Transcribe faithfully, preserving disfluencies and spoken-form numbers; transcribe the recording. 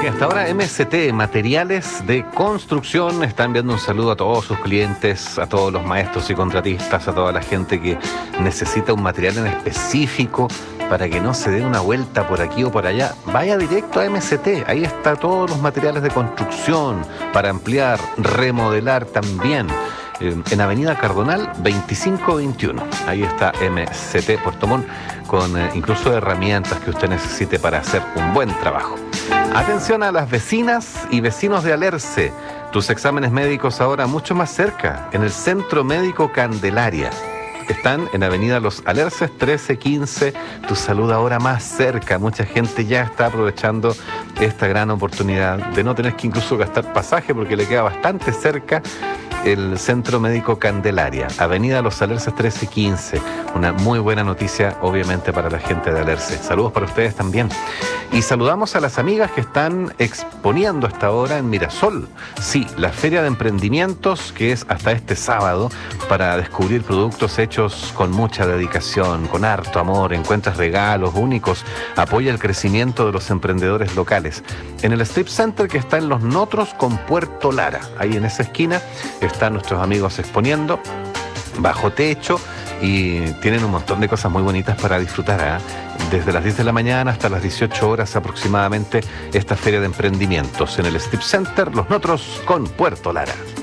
Sí, hasta ahora M S T, Materiales de Construcción, está enviando un saludo a todos sus clientes, a todos los maestros y contratistas, a toda la gente que necesita un material en específico para que no se dé una vuelta por aquí o por allá. Vaya directo a M S T, ahí está todos los materiales de construcción para ampliar, remodelar también. En Avenida Cardonal veinticinco veintiuno. Ahí está M S T Puerto Montt con eh, incluso herramientas que usted necesite para hacer un buen trabajo. Atención a las vecinas y vecinos de Alerce. Tus exámenes médicos ahora mucho más cerca, en el Centro Médico Candelaria. Están en Avenida Los Alerces trece quince. Tu salud ahora más cerca. Mucha gente ya está aprovechando esta gran oportunidad de no tener que incluso gastar pasaje porque le queda bastante cerca el Centro Médico Candelaria, Avenida Los Alerces trece quince. Una muy buena noticia, obviamente, para la gente de Alerce. Saludos para ustedes también. Y saludamos a las amigas que están exponiendo hasta ahora en Mirasol. Sí, la Feria de Emprendimientos, que es hasta este sábado, para descubrir productos hechos con mucha dedicación, con harto amor, encuentras regalos únicos, apoya el crecimiento de los emprendedores locales. En el Strip Center, que está en Los Notros con Puerto Lara, ahí en esa esquina, están nuestros amigos exponiendo bajo techo y tienen un montón de cosas muy bonitas para disfrutar, ¿eh? Desde las diez de la mañana hasta las dieciocho horas aproximadamente, esta feria de emprendimientos en el Strip Center Los Notros con Puerto Lara.